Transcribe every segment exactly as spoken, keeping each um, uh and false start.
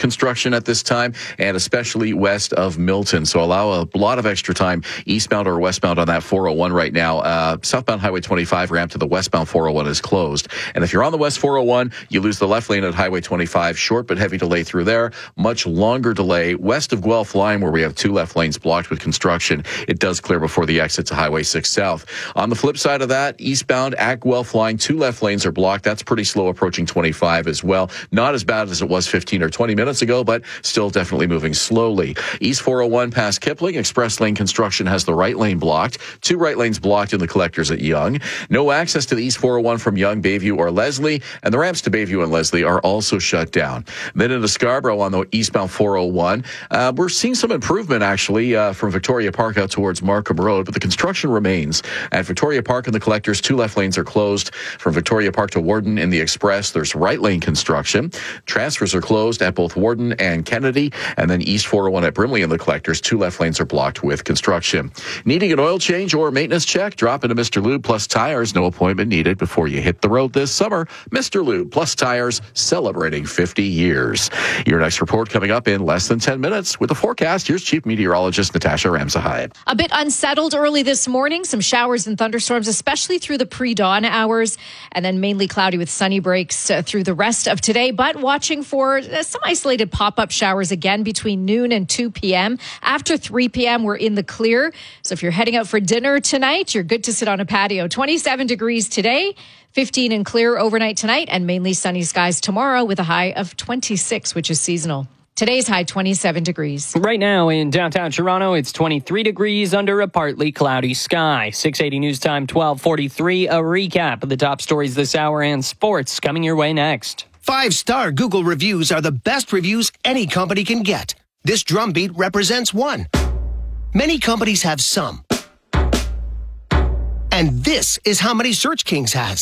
construction at this time, and especially west of Milton. So allow a lot of extra time eastbound or westbound on that four oh one right now. Uh, southbound Highway twenty-five ramp to the westbound four oh one is closed. And if you're on the west four oh one, you lose the left lane at Highway twenty-five. Short but heavy delay through there. Much longer delay west of Guelph Line, where we have two left lanes blocked with construction. It does clear before the exit to Highway six South. On the flip side of that, eastbound at Guelph Line, two left lanes are blocked. That's pretty slow approaching twenty-five as well. Not as bad as it was fifteen or twenty minutes ago, but still definitely moving slowly. East four oh one past Kipling, express lane construction has the right lane blocked. Two right lanes blocked in the collectors at Yonge. No access to the East four oh one from Yonge, Bayview, or Leslie, and the ramps to Bayview and Leslie are also shut down. Then into Scarborough on the eastbound four oh one. Uh, we're seeing some improvement, actually, uh, from Victoria Park out towards Markham Road, but the construction remains. At Victoria Park and the collectors, two left lanes are closed. From Victoria Park to Warden in the express, there's right lane construction. Transfers are closed at both Warden and Kennedy, and then East four oh one at Brimley in the collectors, two left lanes are blocked with construction. Needing an oil change or maintenance check? Drop into Mister Lube Plus Tires. No appointment needed before you hit the road this summer. Mister Lube Plus Tires, celebrating fifty years. Your next report coming up in less than ten minutes. With the forecast, here's Chief Meteorologist Natasha Ramsahayed. A bit unsettled early this morning. Some showers and thunderstorms, especially through the pre-dawn hours, and then mainly cloudy with sunny breaks uh, through the rest of today. But watching for uh, some isolated pop-up showers again between noon and two p.m. After three p.m., we're in the clear. So if you're heading out for dinner tonight, you're good to sit on a patio. twenty-seven degrees today, fifteen and clear overnight tonight, and mainly sunny skies tomorrow with a high of twenty-six, which is seasonal. Today's high, twenty-seven degrees. Right now in downtown Toronto, it's twenty-three degrees under a partly cloudy sky. six eighty News Time, twelve forty-three. A recap of the top stories this hour and sports coming your way next. Five-star Google reviews are the best reviews any company can get. This drumbeat represents one. Many companies have some. And this is how many Search Kings has.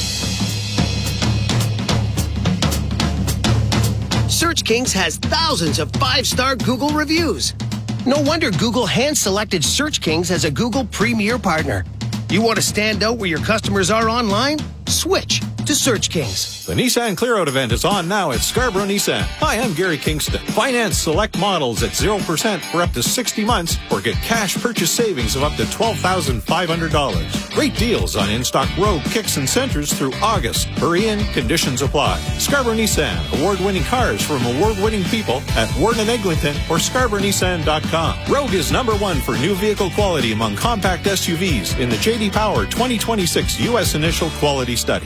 Search Kings has thousands of five-star Google reviews. No wonder Google hand-selected Search Kings as a Google Premier Partner. You want to stand out where your customers are online? Switch to Search Kings. The Nissan Clear Out event is on now at Scarborough Nissan. Hi, I'm Gary Kingston. Finance select models at zero percent for up to sixty months or get cash purchase savings of up to twelve thousand five hundred dollars. Great deals on in-stock Rogue, Kicks, and Centers through August. Hurry in, conditions apply. Scarborough Nissan, award-winning cars from award-winning people at Warden and Eglinton or Scarborough Nissan dot com. Rogue is number one for new vehicle quality among compact S U Vs in the J D Power twenty twenty-six U S Initial Quality Study.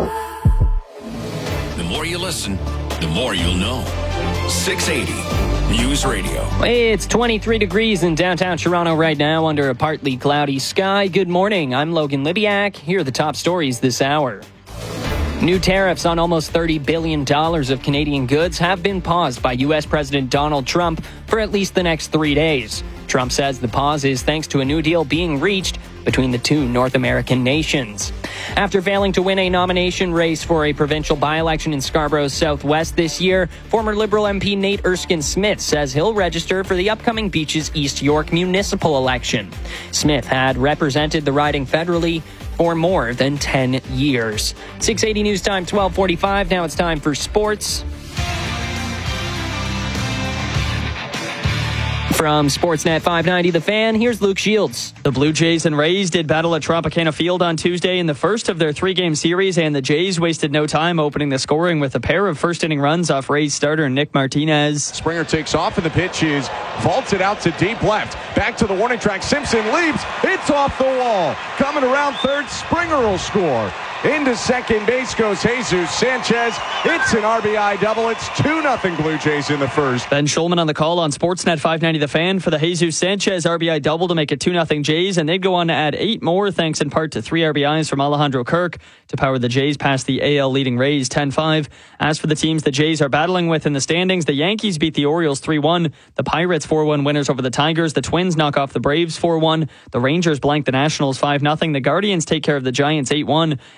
The more you listen, the more you'll know. six eighty News Radio. It's twenty-three degrees in downtown Toronto right now under a partly cloudy sky. Good morning. I'm Logan Libiak. Here are the top stories this hour. New tariffs on almost thirty billion dollars of Canadian goods have been paused by U S President Donald Trump for at least the next three days. Trump says the pause is thanks to a new deal being reached between the two North American nations. After failing to win a nomination race for a provincial by-election in Scarborough's Southwest this year, former Liberal M P Nate Erskine-Smith says he'll register for the upcoming Beaches East York municipal election. Smith had represented the riding federally for more than ten years. six eighty News Time, twelve forty-five. Now it's time for sports. From Sportsnet five ninety The Fan, here's Luke Shields. The Blue Jays and Rays did battle at Tropicana Field on Tuesday in the first of their three-game series, and the Jays wasted no time opening the scoring with a pair of first-inning runs off Rays starter Nick Martinez. Springer takes off, and the pitch is vaulted out to deep left. Back to the warning track. Simpson leaps. It's off the wall. Coming around third, Springer will score. Into second base goes Jesus Sanchez. It's an R B I double. It's two nothing Blue Jays in the first. Ben Schulman on the call on Sportsnet five ninety The Fan for the Jesus Sanchez R B I double to make it two nothing Jays, and they'd go on to add eight more thanks in part to three R B Is from Alejandro Kirk to power the Jays past the A L leading Rays ten five. As for the teams the Jays are battling with in the standings, the Yankees beat the Orioles three one, the Pirates four one winners over the Tigers, the Twins knock off the Braves four one, the Rangers blank the Nationals five nothing, the Guardians take care of the Giants eight one,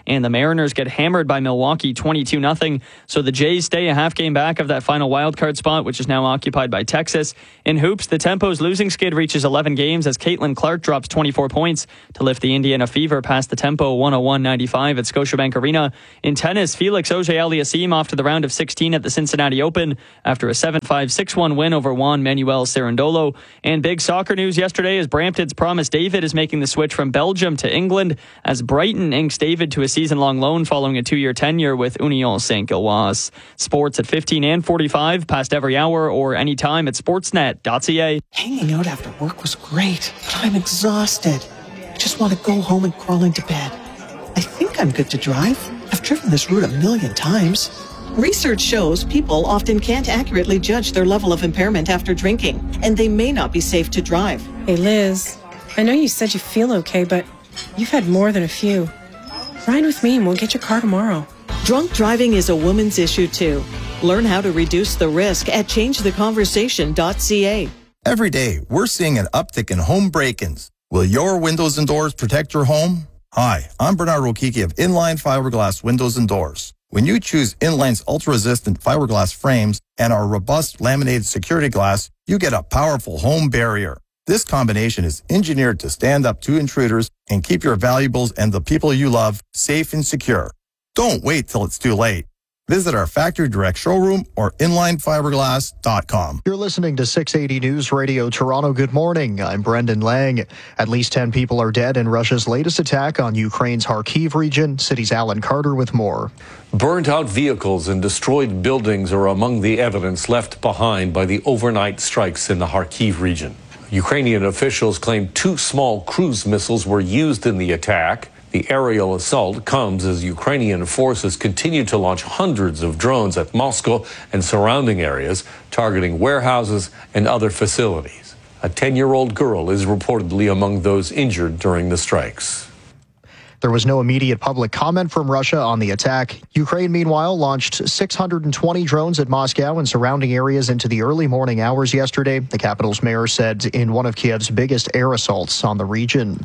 And the Mariners get hammered by Milwaukee twenty-two nothing. So the Jays stay a half game back of that final wildcard spot, which is now occupied by Texas. In hoops, the Tempo's losing skid reaches eleven games as Caitlin Clark drops twenty-four points to lift the Indiana Fever past the Tempo one oh one ninety-five at Scotiabank Arena. In tennis, Felix Auger-Aliassime off to the round of sixteen at the Cincinnati Open after a seven five, six one win over Juan Manuel Cerundolo. And big soccer news yesterday as Brampton's Promise David is making the switch from Belgium to England as Brighton inks David to a season-long loan following a two-year tenure with Union Saint-Gilloise. Sports at fifteen and forty-five, past every hour or anytime at sportsnet dot c a. Hanging out after work was great, but I'm exhausted. I just want to go home and crawl into bed. I think I'm good to drive. I've driven this route a million times. Research shows people often can't accurately judge their level of impairment after drinking, and they may not be safe to drive. Hey, Liz, I know you said you feel okay, but you've had more than a few. Ride with me and we'll get your car tomorrow. Drunk driving is a woman's issue, too. Learn how to reduce the risk at change the conversation dot c a. Every day, we're seeing an uptick in home break-ins. Will your windows and doors protect your home? Hi, I'm Bernard Rokiki of Inline Fiberglass Windows and Doors. When you choose Inline's ultra-resistant fiberglass frames and our robust laminated security glass, you get a powerful home barrier. This combination is engineered to stand up to intruders and keep your valuables and the people you love safe and secure. Don't wait till it's too late. Visit our factory direct showroom or inline fiberglass dot com. You're listening to six eighty News Radio Toronto. Good morning. I'm Brendan Lang. At least ten people are dead in Russia's latest attack on Ukraine's Kharkiv region. City's Alan Carter with more. Burnt-out vehicles and destroyed buildings are among the evidence left behind by the overnight strikes in the Kharkiv region. Ukrainian officials claim two small cruise missiles were used in the attack. The aerial assault comes as Ukrainian forces continue to launch hundreds of drones at Moscow and surrounding areas, targeting warehouses and other facilities. A ten-year-old girl is reportedly among those injured during the strikes. There was no immediate public comment from Russia on the attack. Ukraine, meanwhile, launched six hundred twenty drones at Moscow and surrounding areas into the early morning hours yesterday, the capital's mayor said in one of Kiev's biggest air assaults on the region.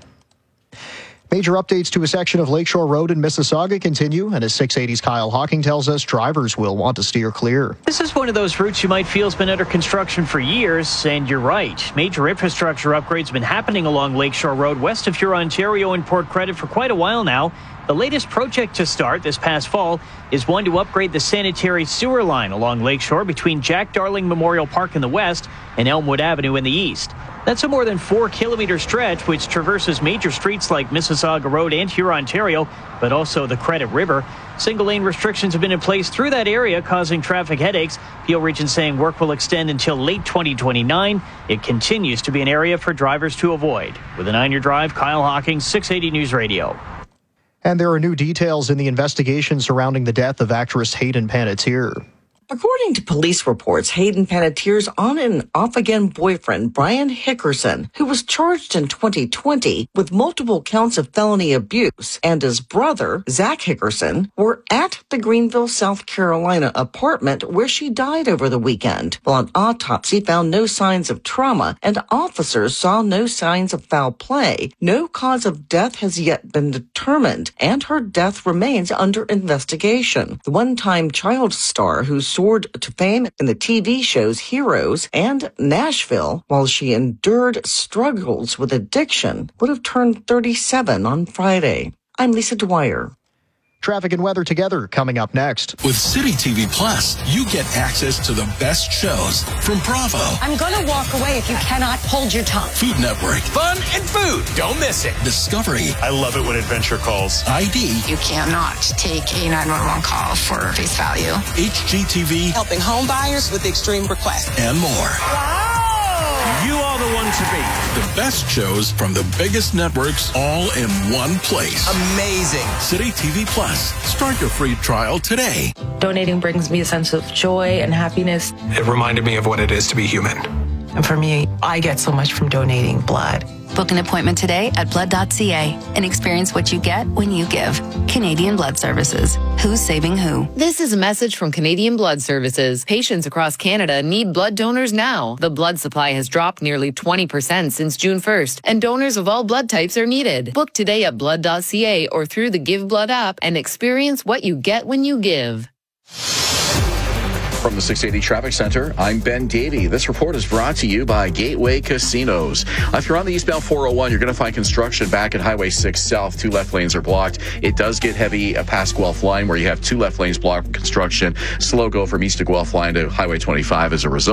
Major updates to a section of Lakeshore Road in Mississauga continue, and as six eighty's Kyle Hawking tells us, drivers will want to steer clear. This is one of those routes you might feel has been under construction for years, and you're right. Major infrastructure upgrades have been happening along Lakeshore Road west of Huron, Ontario and Port Credit for quite a while now. The latest project to start this past fall is one to upgrade the sanitary sewer line along Lakeshore between Jack Darling Memorial Park in the west and Elmwood Avenue in the east. That's a more than four kilometer stretch which traverses major streets like Mississauga Road and Huron, Ontario, but also the Credit River. Single lane restrictions have been in place through that area, causing traffic headaches. Peel Region saying work will extend until late twenty twenty-nine. It continues to be an area for drivers to avoid. With a nine-year drive, Kyle Hawking, six eighty News Radio. And there are new details in the investigation surrounding the death of actress Hayden Panettiere. According to police reports, Hayden Panettiere's on and off again boyfriend, Brian Hickerson, who was charged in twenty twenty with multiple counts of felony abuse, and his brother, Zach Hickerson, were at the Greenville, South Carolina apartment where she died over the weekend. While an autopsy found no signs of trauma and officers saw no signs of foul play, no cause of death has yet been determined, and her death remains under investigation. The one-time child star who soared to fame in the T V shows Heroes and Nashville, while she endured struggles with addiction, would have turned thirty-seven on Friday. I'm Lisa Dwyer. Traffic and weather together coming up next. With City T V Plus, you get access to the best shows from Bravo. I'm going to walk away if you cannot hold your tongue. Food Network. Fun and food. Don't miss it. Discovery. I love it when Adventure calls. I D. You cannot take a nine one one call for face value. H G T V. Helping home buyers with extreme requests. And more. Wow. You are the one to beat. The best shows from the biggest networks all in one place. Amazing. City T V Plus. Start your free trial today. Donating brings me a sense of joy and happiness. It reminded me of what it is to be human. And for me, I get so much from donating blood. Book an appointment today at blood dot c a and experience what you get when you give. Canadian Blood Services. Who's saving who? This is a message from Canadian Blood Services. Patients across Canada need blood donors now. The blood supply has dropped nearly twenty percent since June first, and donors of all blood types are needed. Book today at blood dot c a or through the Give Blood app and experience what you get when you give. From the six eighty Traffic Center, I'm Ben Davey. This report is brought to you by Gateway Casinos. If you're on the eastbound four oh one, you're going to find construction back at Highway six South. Two left lanes are blocked. It does get heavy past Guelph Line, where you have two left lanes blocked construction. Slow go from east to Guelph Line to Highway twenty-five as a result.